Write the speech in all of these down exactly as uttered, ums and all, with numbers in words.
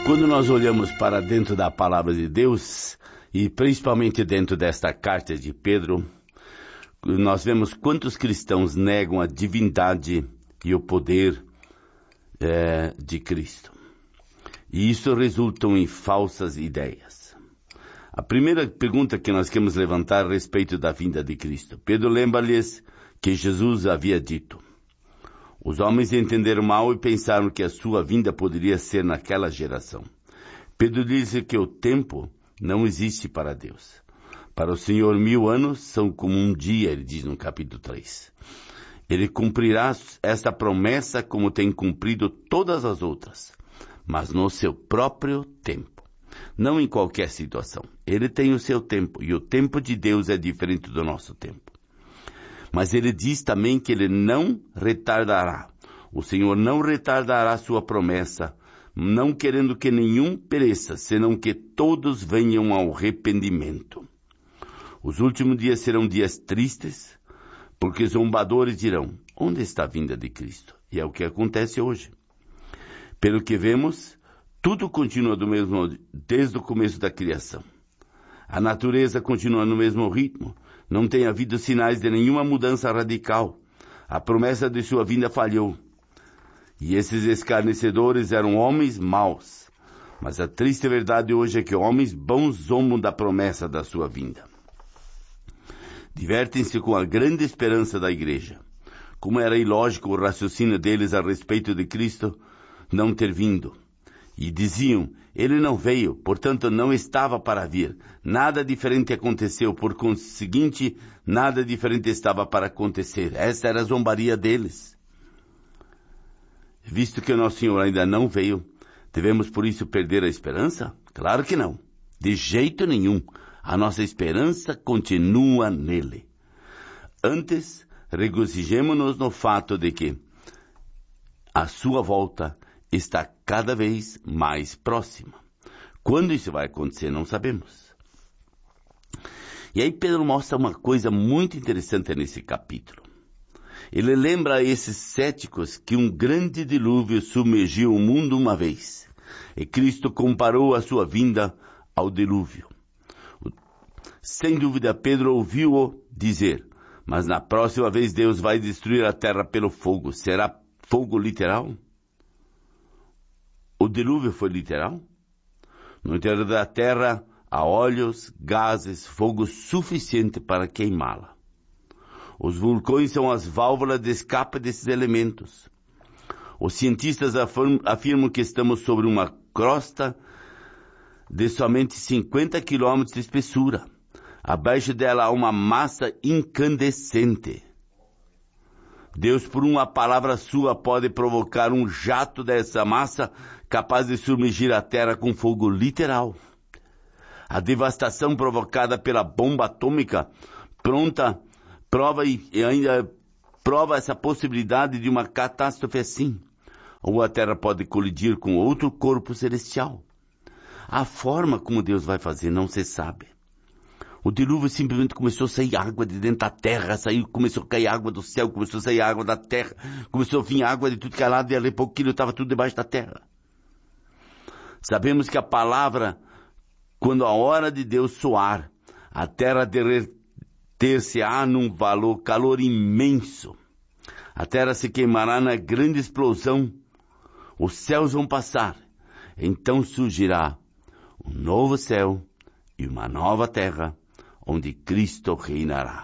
Quando nós olhamos para dentro da palavra de Deus, e principalmente dentro desta carta de Pedro, nós vemos quantos cristãos negam a divindade e o poder é, de Cristo. E isso resulta em falsas ideias. A primeira pergunta que nós queremos levantar a respeito da vinda de Cristo. Pedro lembra-lhes que Jesus havia dito: os homens entenderam mal e pensaram que a sua vinda poderia ser naquela geração. Pedro disse que o tempo não existe para Deus. Para o Senhor, mil anos são como um dia, ele diz no capítulo três. Ele cumprirá esta promessa como tem cumprido todas as outras, mas no seu próprio tempo. Não em qualquer situação. Ele tem o seu tempo, e o tempo de Deus é diferente do nosso tempo. Mas ele diz também que ele não retardará. O Senhor não retardará sua promessa, não querendo que nenhum pereça, senão que todos venham ao arrependimento. Os últimos dias serão dias tristes, porque zombadores dirão: onde está a vinda de Cristo? E é o que acontece hoje. Pelo que vemos, tudo continua do mesmo desde o começo da criação. A natureza continua no mesmo ritmo. Não tem havido sinais de nenhuma mudança radical. A promessa de sua vinda falhou. E esses escarnecedores eram homens maus. Mas a triste verdade hoje é que homens bons zombam da promessa da sua vinda. Divertem-se com a grande esperança da igreja. Como era ilógico o raciocínio deles a respeito de Cristo não ter vindo. E diziam: ele não veio, portanto não estava para vir. Nada diferente aconteceu, por conseguinte, nada diferente estava para acontecer. Essa era a zombaria deles. Visto que o nosso Senhor ainda não veio, devemos por isso perder a esperança? Claro que não. De jeito nenhum. A nossa esperança continua nele. Antes, regozijemo-nos no fato de que a sua volta está cada vez mais próxima. Quando isso vai acontecer, não sabemos. E aí Pedro mostra uma coisa muito interessante nesse capítulo. Ele lembra a esses céticos que um grande dilúvio submergiu o mundo uma vez. E Cristo comparou a sua vinda ao dilúvio. Sem dúvida, Pedro ouviu-o dizer: mas na próxima vez Deus vai destruir a terra pelo fogo. Será fogo literal? O dilúvio foi literal? No interior da terra há óleos, gases, fogo suficiente para queimá-la. Os vulcões são as válvulas de escape desses elementos. Os cientistas afirmam que estamos sobre uma crosta de somente cinquenta quilômetros de espessura. Abaixo dela há uma massa incandescente. Deus, por uma palavra sua, pode provocar um jato dessa massa capaz de submergir a terra com fogo literal. A devastação provocada pela bomba atômica pronta prova e ainda prova essa possibilidade de uma catástrofe assim. Ou a terra pode colidir com outro corpo celestial. A forma como Deus vai fazer não se sabe. O dilúvio simplesmente começou a sair água de dentro da terra, saiu, começou a cair água do céu, começou a sair água da terra, começou a vir água de tudo que é lado, e ali pouquinho estava tudo debaixo da terra. Sabemos que a palavra, quando a hora de Deus soar, a terra derreter-se-á num valor, calor imenso. A terra se queimará na grande explosão, os céus vão passar, então surgirá um novo céu e uma nova terra, onde Cristo reinará.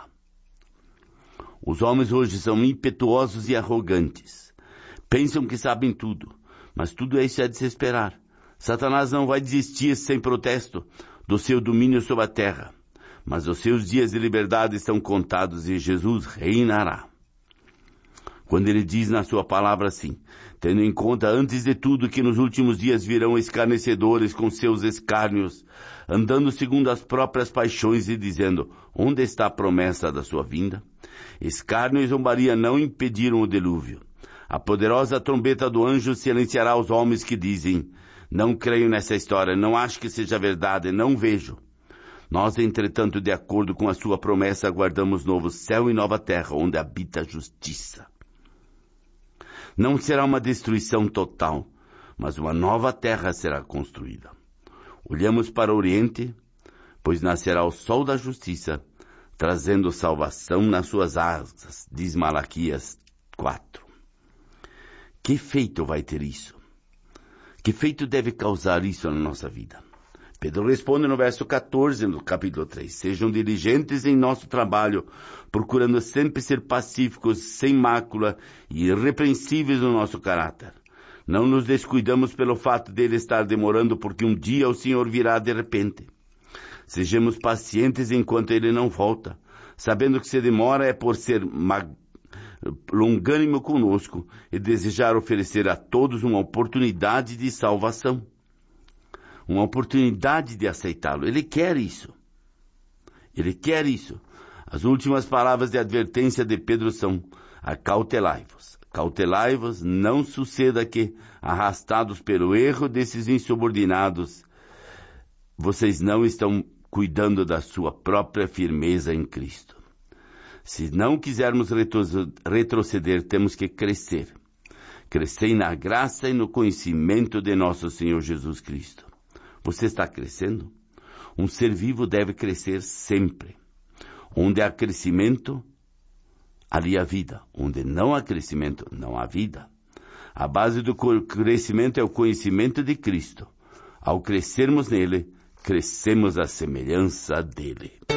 Os homens hoje são impetuosos e arrogantes. Pensam que sabem tudo, mas tudo isso é de se esperar. Satanás não vai desistir sem protesto do seu domínio sobre a terra, mas os seus dias de liberdade estão contados e Jesus reinará. Quando ele diz na sua palavra assim: tendo em conta antes de tudo que nos últimos dias virão escarnecedores com seus escárnios, andando segundo as próprias paixões e dizendo: onde está a promessa da sua vinda? Escárnio e zombaria não impediram o dilúvio. A poderosa trombeta do anjo silenciará os homens que dizem: não creio nessa história, não acho que seja verdade, não vejo. Nós, entretanto, de acordo com a sua promessa, aguardamos novo céu e nova terra, onde habita a justiça. Não será uma destruição total, mas uma nova terra será construída. Olhamos para o Oriente, pois nascerá o sol da justiça, trazendo salvação nas suas asas, diz Malaquias quatro. Que efeito vai ter isso? Que efeito deve causar isso na nossa vida? Pedro responde no verso quatorze, no capítulo três. Sejam diligentes em nosso trabalho, procurando sempre ser pacíficos, sem mácula e irrepreensíveis no nosso caráter. Não nos descuidamos pelo fato dele estar demorando, porque um dia o Senhor virá de repente. Sejamos pacientes enquanto ele não volta, sabendo que se demora é por ser mag... longânimo conosco e desejar oferecer a todos uma oportunidade de salvação. Uma oportunidade de aceitá-lo. Ele quer isso. Ele quer isso. As últimas palavras de advertência de Pedro são: acautelai-vos. Cautelai-vos, não suceda que, arrastados pelo erro desses insubordinados, vocês não estão cuidando da sua própria firmeza em Cristo. Se não quisermos retroceder, temos que crescer. Crescer na graça e no conhecimento de nosso Senhor Jesus Cristo. Você está crescendo? Um ser vivo deve crescer sempre. Onde há crescimento, ali há vida. Onde não há crescimento, não há vida. A base do crescimento é o conhecimento de Cristo. Ao crescermos nele, crescemos à semelhança dele.